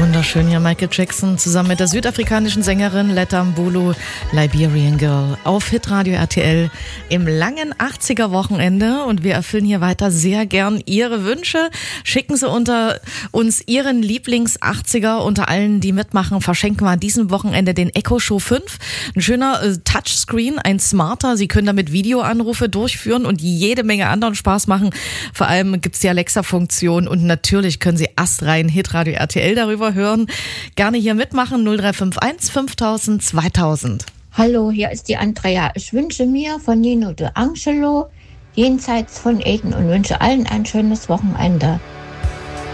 Wunderschön hier Michael Jackson zusammen mit der südafrikanischen Sängerin Letta Mbulu, Liberian Girl, auf Hitradio RTL im langen 80er Wochenende, und wir erfüllen hier weiter sehr gern Ihre Wünsche. Schicken Sie unter uns Ihren Lieblings-80er. Unter allen, die mitmachen, verschenken wir an diesem Wochenende den Echo Show 5. Ein schöner Touchscreen, ein smarter. Sie können damit Videoanrufe durchführen und jede Menge anderen Spaß machen. Vor allem gibt's die Alexa-Funktion und natürlich können Sie astrein Hitradio RTL darüber hören. Gerne hier mitmachen, 0351 5000 2000. Hallo, hier ist die Andrea. Ich wünsche mir von Nino De Angelo Jenseits von Eden und wünsche allen ein schönes Wochenende.